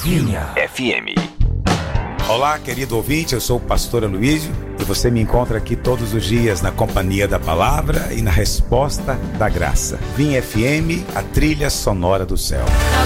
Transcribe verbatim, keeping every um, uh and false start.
Vinha F M. Olá, querido ouvinte, eu sou o pastor Aloísio e você me encontra aqui todos os dias na companhia da palavra e na resposta da graça. Vinha F M, a trilha sonora do céu.